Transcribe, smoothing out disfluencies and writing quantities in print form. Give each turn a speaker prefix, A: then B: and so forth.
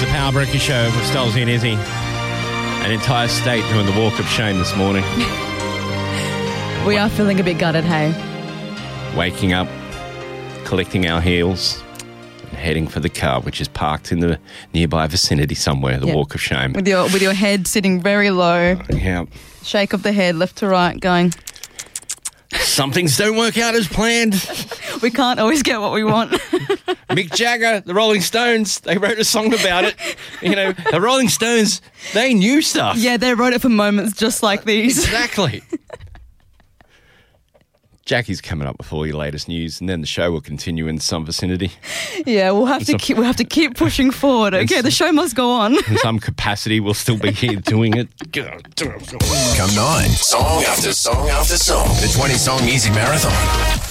A: the Power Breaker Show with Stolzy and Izzy. An entire state doing the walk of shame this morning.
B: We are feeling a bit gutted, hey?
A: Waking up, collecting our heels, and heading for the car, which is parked in the nearby vicinity somewhere, the walk of shame.
B: With your head sitting very low.
A: Yeah.
B: Shake of the head, left to right, going...
A: Some things don't work out as planned.
B: We can't always get what we want.
A: Mick Jagger, the Rolling Stones, they wrote a song about it. You know, the Rolling Stones, they knew stuff.
B: Yeah, they wrote it for moments just like these.
A: Exactly. Jackie's coming up with all your latest news, and then the show will continue in some vicinity.
B: Yeah, we'll have to keep pushing forward. Okay, the show must go on.
A: In some capacity, we'll still be here doing it.
C: Come 9, song after song after song. The 20-song Easy Marathon.